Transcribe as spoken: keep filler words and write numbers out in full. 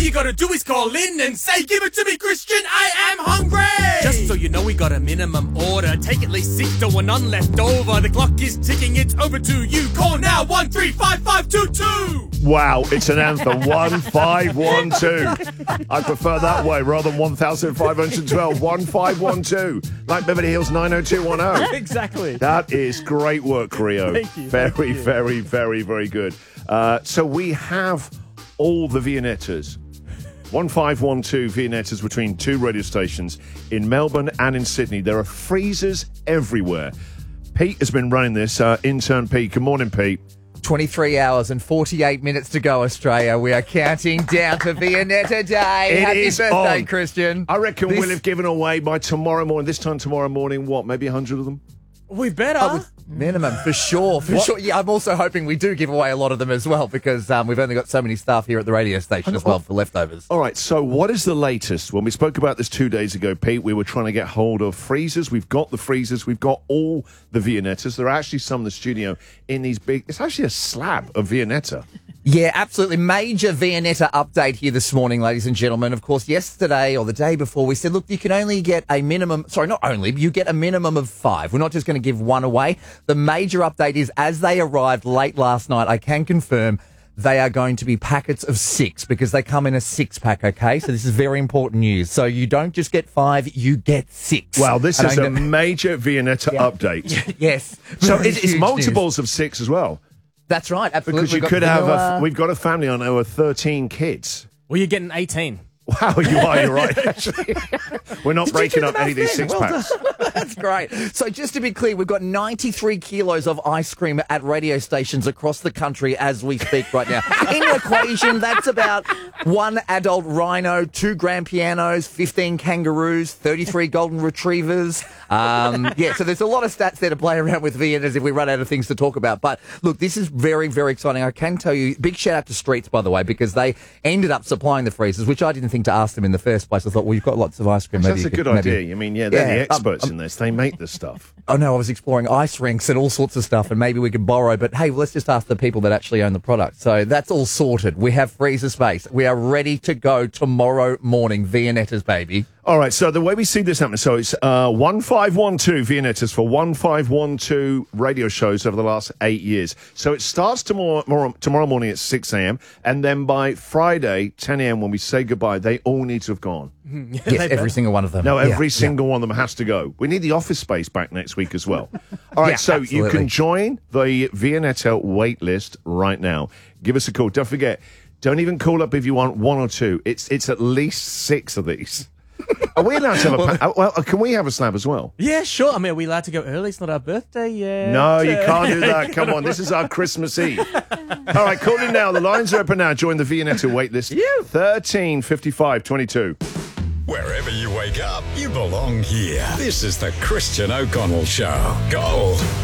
you gotta do is call in and say, give it to me, Christian, I am hungry! Just so you know, we got a minimum order. Take at least six to one none left over. The clock is ticking, it's over to you. Call now, one three five five two two! Wow, it's an anthem. one five one two. I prefer that way rather than one thousand five hundred twelve. one five one two. Like Beverly Hills nine oh two one oh. Exactly. That is great work, Rio. Thank you. Very, Thank you. very, very, very good. Uh, so we have all the Viennettas. one five one two Viennettas between two radio stations in Melbourne and in Sydney. There are freezers everywhere. Pete has been running this. Uh, intern Pete. Good morning, Pete. twenty-three hours and forty-eight minutes to go, Australia. We are counting down to Viennetta Day. It Happy is birthday, on. Christian. I reckon This- we'll have given away by tomorrow morning. This time tomorrow morning, what, maybe one hundred of them? We better. Oh, with minimum, for sure, for What? sure. Yeah, I'm also hoping we do give away a lot of them as well because um, we've only got so many staff here at the radio station as well for leftovers. All right, so what is the latest? When we spoke about this two days ago, Pete, we were trying to get hold of freezers. We've got the freezers. We've got all the Viennettas. There are actually some in the studio in these big... It's actually a slab of Viennetta. Yeah, absolutely. Major Viennetta update here this morning, ladies and gentlemen. Of course, yesterday or the day before, we said, look, you can only get a minimum, sorry, not only, you get a minimum of five. We're not just going to give one away. The major update is as they arrived late last night, I can confirm they are going to be packets of six because they come in a six pack, okay? So this is very important news. So you don't just get five, you get six. Wow, this And is I'm a gonna- major Viennetta Yeah. update. Yes. So Very it's, it's huge multiples of six as well. news. That's right, absolutely. Because you We've got could have... vanilla. A, we've got a family on over thirteen kids. Well, you're getting eighteen. Wow, you are, you're right, actually. We're not Did you breaking do up the any of these math six then? Well packs. done. That's great. So just to be clear, we've got ninety-three kilos of ice cream at radio stations across the country as we speak right now. In your equation, that's about one adult rhino, two grand pianos, fifteen kangaroos, thirty-three golden retrievers. Um, yeah, so there's a lot of stats there to play around with Viennas if we run out of things to talk about. But look, this is very, very exciting. I can tell you, big shout out to Streets, by the way, because they ended up supplying the freezers, which I didn't think to ask them in the first place. I thought, well, you've got lots of ice cream. Maybe That's you a could- good maybe- idea. I mean, yeah, they're Yeah, the experts um, in this. They make this stuff. Oh no, I was exploring ice rinks and all sorts of stuff, and maybe we could borrow. But hey, let's just ask the people that actually own the product. So that's all sorted. We have freezer space. We are ready to go tomorrow morning. Viennettas, baby. All right, so the way we see this happening, so it's uh, one five one two Viennettas for one five one two radio shows over the last eight years. So it starts tomorrow, tomorrow, tomorrow morning at six a.m., and then by Friday, ten a.m., when we say goodbye, they all need to have gone. Yes, every single one of them. No, Yeah, every yeah. single one of them has to go. We need the office space back next week as well. All right, Yeah, so you absolutely. can join the Viennetta wait list right now. Give us a call. Don't forget, don't even call up if you want one or two. It's it's at least six of these. Are we allowed to have a... pa- well, can we have a slab as well? Yeah, sure. I mean, are we allowed to go early? It's not our birthday yet. No, you can't do that. Come on, this is our Christmas Eve. All right, call in now. The lines are open now. Join the Viennetta wait list. thirteen fifty-five twenty-two. Wherever you wake up, you belong here. This is the Christian O'Connell Show. Gold